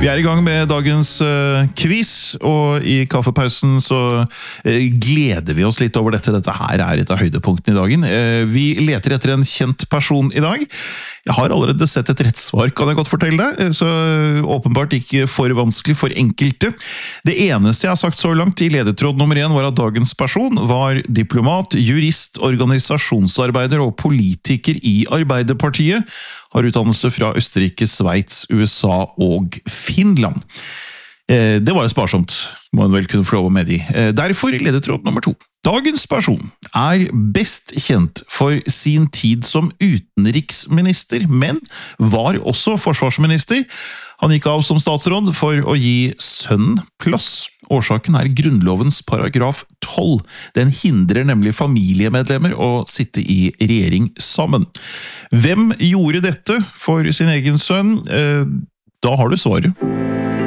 Vi I gang med dagens quiz, og I kaffepausen så gleder vi oss litt over dette. Dette her et av høydepunktene I dagen. Vi leter etter en kjent person I dag. Jeg har allerede sett et rett svar, kan jeg godt fortelle deg, så åpenbart ikke for vanskelig for enkelte. Det eneste jeg har sagt så langt I ledetråd nummer 1 var at dagens person var diplomat, jurist, organisasjonsarbeider og politiker I Arbeiderpartiet, har utdannelse fra Østerrike, Sveits, USA og Finland. Det var jo sparsomt, må en vel kunne få lov å medgi. Derfor ledetråd nummer 2. Dagens person best kjent for sin tid som utenriksminister, men var også forsvarsminister. Han gikk av som statsråd for å gi sønnen plass. Årsaken Grunnlovens paragraf 12. Den hindrer nemlig familiemedlemmer å sitte I regjering sammen. Hvem gjorde dette for sin egen sønn? Da har du svaret.